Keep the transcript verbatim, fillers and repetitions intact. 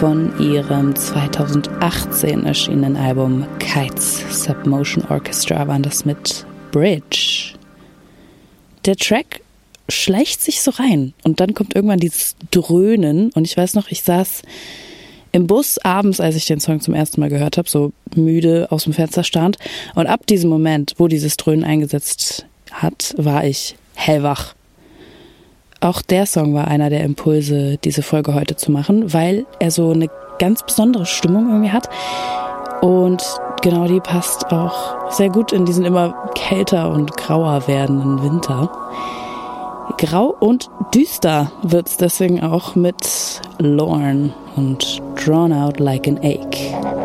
von ihrem zweitausendachtzehn erschienenen Album Kites. Submotion Orchestra waren das mit Bridge. Der Track schleicht sich so rein und dann kommt irgendwann dieses Dröhnen und ich weiß noch, ich saß im Bus abends, als ich den Song zum ersten Mal gehört habe, so müde aus dem Fenster stand und ab diesem Moment, wo dieses Dröhnen eingesetzt hat, war ich hellwach. Auch der Song war einer der Impulse, diese Folge heute zu machen, weil er so eine ganz besondere Stimmung irgendwie hat. Und genau die passt auch sehr gut in diesen immer kälter und grauer werdenden Winter. Grau und düster wird's deswegen auch mit Lorne und Drawn Out Like an Ache.